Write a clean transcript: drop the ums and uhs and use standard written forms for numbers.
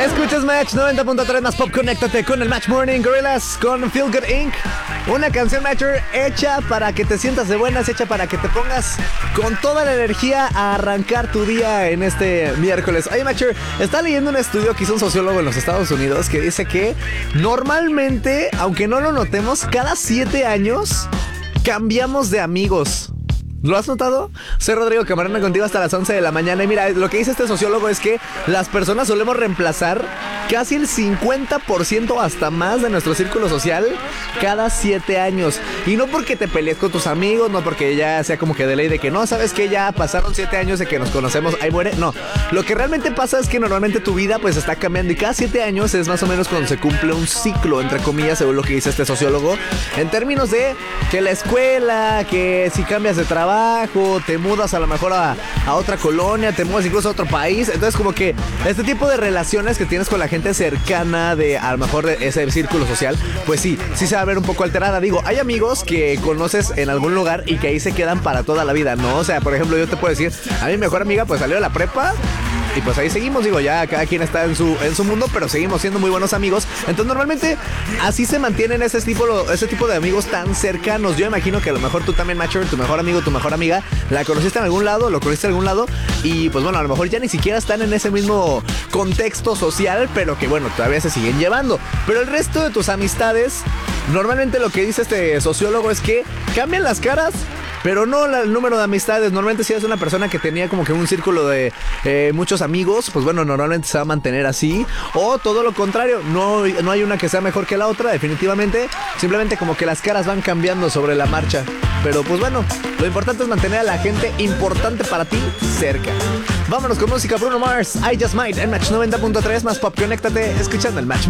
Escuchas Match 90.3 más pop. Conéctate con el Match Morning Gorillaz con Feel Good Inc. Una canción, Matcher, hecha para que te sientas de buenas, hecha para que te pongas con toda la energía a arrancar tu día en este miércoles. Oye, Matcher, está leyendo un estudio que hizo un sociólogo en los Estados Unidos que dice que normalmente, aunque no lo notemos, cada 7 años cambiamos de amigos. ¿Lo has notado? Soy Rodrigo Camarena contigo hasta las 11 de la mañana. Y mira, lo que dice este sociólogo es que las personas solemos reemplazar casi el 50% hasta más de nuestro círculo social cada 7 años. Y no porque te pelees con tus amigos, no porque ya sea como que de ley de que no, sabes que ya pasaron 7 años de que nos conocemos, ahí muere. No, lo que realmente pasa es que normalmente tu vida pues está cambiando y cada 7 años es más o menos cuando se cumple un ciclo, entre comillas, según lo que dice este sociólogo, en términos de que la escuela, que si cambias de trabajo, te mudas a lo mejor a otra colonia, te mudas incluso a otro país. Entonces como que este tipo de relaciones que tienes con la gente cercana de a lo mejor de ese círculo social, pues sí se va a ver un poco alterada. Digo, hay amigos que conoces en algún lugar y que ahí se quedan para toda la vida, ¿no? O sea, por ejemplo, yo te puedo decir, a mi mejor amiga pues salió de la prepa y pues ahí seguimos, digo, ya cada quien está en su mundo, pero seguimos siendo muy buenos amigos. Entonces normalmente así se mantienen ese tipo de amigos tan cercanos. Yo imagino que a lo mejor tú también, Matcher, tu mejor amigo, tu mejor amiga, la conociste en algún lado, lo conociste en algún lado y pues bueno, a lo mejor ya ni siquiera están en ese mismo contexto social, pero que bueno, todavía se siguen llevando. Pero el resto de tus amistades, normalmente lo que dice este sociólogo es que cambian las caras, pero no el número de amistades. Normalmente si eres una persona que tenía como que un círculo de muchos amigos, pues bueno, normalmente se va a mantener así. O todo lo contrario, no hay una que sea mejor que la otra, definitivamente. Simplemente como que las caras van cambiando sobre la marcha. Pero pues bueno, lo importante es mantener a la gente importante para ti cerca. Vámonos con música. Bruno Mars, I Just Might en Match 90.3 más pop. Conéctate escuchando el Match.